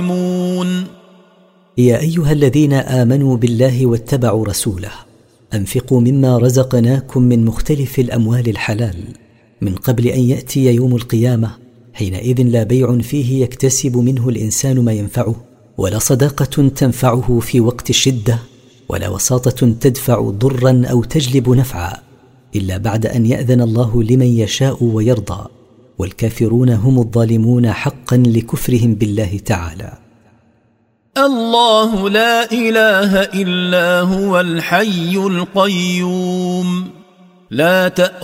يا أيها الذين آمنوا بالله واتبعوا رسوله أنفقوا مما رزقناكم من مختلف الأموال الحلال من قبل أن يأتي يوم القيامة حينئذ لا بيع فيه يكتسب منه الإنسان ما ينفعه، ولا صداقة تنفعه في وقت الشدة، ولا وساطة تدفع ضرا أو تجلب نفعا، إلا بعد أن يأذن الله لمن يشاء ويرضى، والكافرون هم الظالمون حقا لكفرهم بالله تعالى. الله لا إله إلا هو الحي القيوم لا